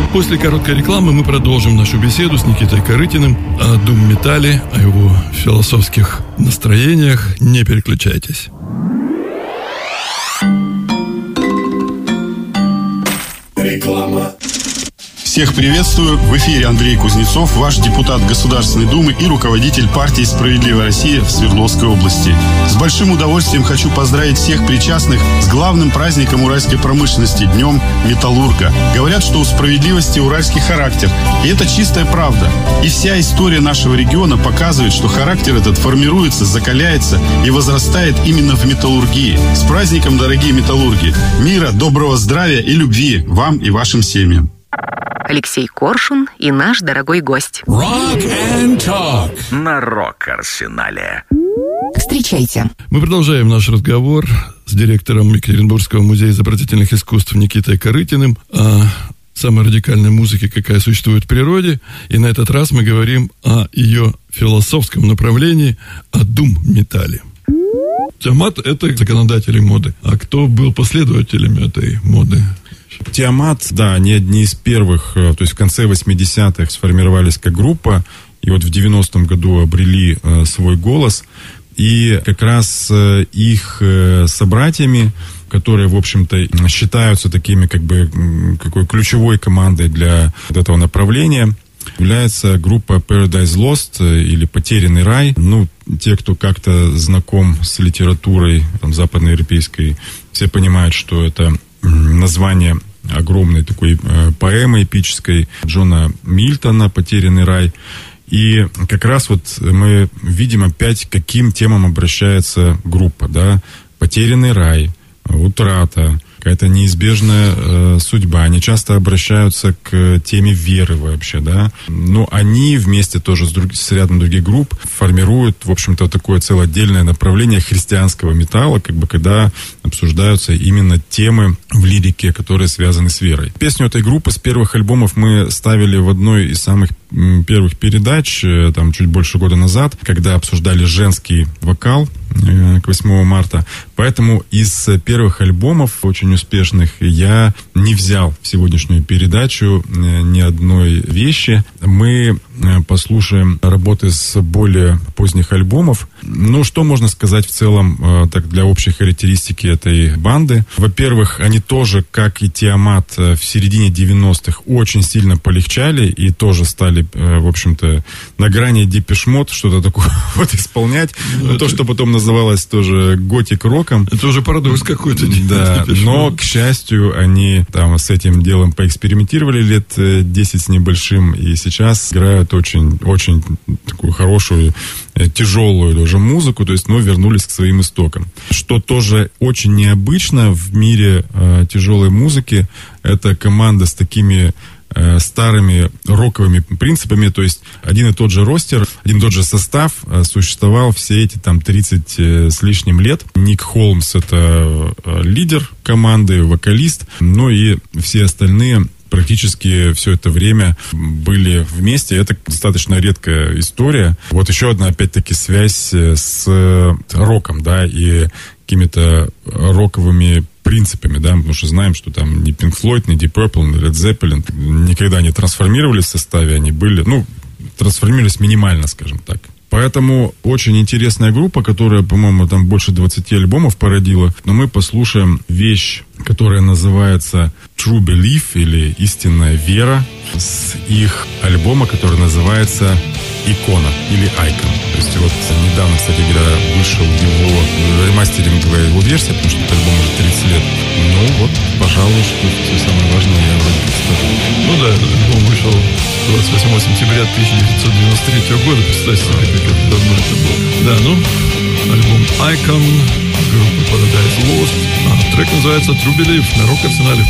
После короткой рекламы мы продолжим нашу беседу с Никитой Корытиным о дум-металле, о его философских настроениях. Не переключайтесь. Реклама. Всех приветствую. В эфире Андрей Кузнецов, ваш депутат Государственной Думы и руководитель партии «Справедливая Россия» в Свердловской области. С большим удовольствием хочу поздравить всех причастных с главным праздником уральской промышленности – Днем Металлурга. Говорят, что у справедливости уральский характер. И это чистая правда. И вся история нашего региона показывает, что характер этот формируется, закаляется и возрастает именно в металлургии. С праздником, дорогие металлурги! Мира, доброго здравия и любви вам и вашим семьям. Алексей Коршун и наш дорогой гость. Rock and Talk на Рок-Арсенале. Встречайте. Мы продолжаем наш разговор с директором Екатеринбургского музея изобразительных искусств Никитой Корытиным о самой радикальной музыке, какая существует в природе. И на этот раз мы говорим о ее философском направлении, о дум-металле. Тиамат — это законодатели моды. А кто был последователями этой моды? Тиамат, да, они одни из первых, то есть в конце 80-х сформировались как группа, и вот в 90-м году обрели свой голос, и как раз их собратьями, которые, в общем-то, считаются такими, как бы, какой ключевой командой для вот этого направления, является группа Paradise Lost или «Потерянный рай». Ну, те, кто как-то знаком с литературой там, западноевропейской, все понимают, что это название огромной такой поэмы эпической Джона Мильтона «Потерянный рай». И как раз вот мы видим опять, к каким темам обращается группа, да. Потерянный рай, утрата, какая-то неизбежная судьба. Они часто обращаются к теме веры вообще, да. Но они вместе тоже с рядом других групп формируют, в общем-то, такое целое отдельное направление христианского металла, как бы, когда обсуждаются именно темы в лирике, которые связаны с верой. Песню этой группы с первых альбомов мы ставили в одной из самых первых передач, там, чуть больше года назад, когда обсуждали женский вокал к 8 марта. Поэтому из первых альбомов, очень успешных, я не взял в сегодняшнюю передачу ни одной вещи. Мы послушаем работы с более поздних альбомов. Ну, что можно сказать в целом, так, для общей характеристики этой банды? Во-первых, они тоже, как и Тиамат, в середине 90-х очень сильно полегчали и тоже стали, в общем-то, на грани Depeche Mode что-то такое вот исполнять. Ну, то, что потом называлось тоже готик-роком. Это уже парадокс какой-то. Да, но, к счастью, они там с этим делом поэкспериментировали лет 10 с небольшим, и сейчас играют очень такую хорошую, тяжелую тоже музыку, то есть, ну, вернулись к своим истокам. Что тоже очень необычно в мире тяжелой музыки, это команда с такими старыми роковыми принципами, то есть один и тот же ростер, один и тот же состав существовал все эти там 30 с лишним лет. Ник Холмс — это лидер команды, вокалист, ну и все остальные практически все это время были вместе. Это достаточно редкая история. Вот еще одна, опять-таки, связь с роком, да, и какими-то роковыми принципами, да, потому что знаем, что там ни Pink Floyd, ни Deep Purple, ни Led Zeppelin никогда не трансформировались в составе, они были, ну, трансформировались минимально, скажем так. Поэтому очень интересная группа, которая, по-моему, там больше 20 альбомов породила. Но мы послушаем вещь, которая называется True Belief или Истинная вера, с их альбома, который называется Икона или Icon. То есть вот недавно, кстати говоря, вышел его ремастеринговая его версия, потому что этот альбом уже 30 лет. Ну вот, пожалуй, что все самое важное я вроде представил. Ну да, этот альбом вышел 28 сентября 1993 года. Представьте себе, как это давно это было. Да, ну, альбом Icon, группа Paradise Lost. Трек называется True Belief на Рок-Арсенале.